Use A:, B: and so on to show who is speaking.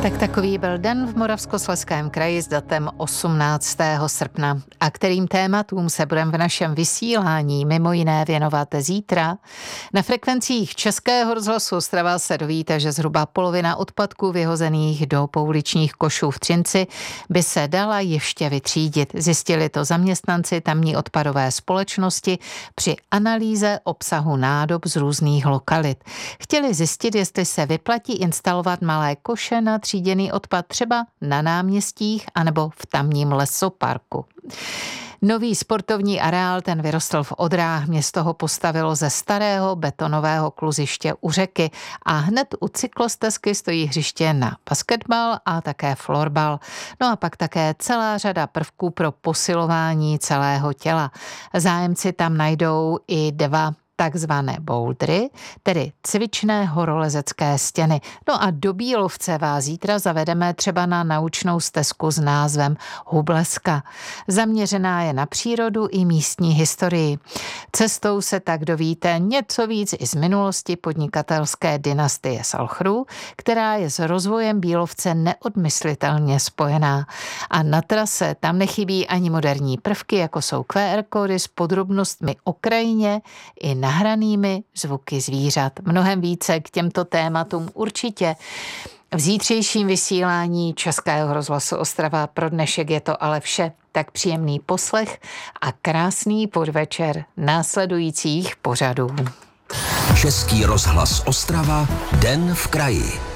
A: Tak takový byl den v Moravskoslezském kraji s datem 18. srpna. A kterým tématům se budeme v našem vysílání mimo jiné věnovat zítra? Na frekvencích Českého rozhlasu Ostrava se dovíte, že zhruba polovina odpadků vyhozených do pouličních košů v Třinci by se dala ještě vytřídit. Zjistili to zaměstnanci tamní odpadové společnosti při analýze obsahu nádob z různých lokalit. Chtěli zjistit, jestli se vyplatí instalovat malé koše na tříděný odpad třeba na náměstích anebo v tamním lesoparku. Nový sportovní areál, ten vyrostl v Odrách, město ho postavilo ze starého betonového kluziště u řeky a hned u cyklostezky stojí hřiště na basketbal a také florbal. No a pak také celá řada prvků pro posilování celého těla. Zájemci tam najdou i 2 takzvané bouldry, tedy cvičné horolezecké stěny. No a do Bílovce vás zítra zavedeme třeba na naučnou stezku s názvem Hubleska. Zaměřená je na přírodu i místní historii. Cestou se tak dovíte něco víc i z minulosti podnikatelské dynastie Salchrů, která je s rozvojem Bílovce neodmyslitelně spojená. A na trase tam nechybí ani moderní prvky, jako jsou QR kódy s podrobnostmi o krajině i nahranými zvuky zvířat. Mnohem více k těmto tématům určitě v zítřejším vysílání Českého rozhlasu Ostrava. Pro dnešek je to ale vše. Tak příjemný poslech a krásný podvečer následujících pořadů.
B: Český rozhlas Ostrava, den v kraji.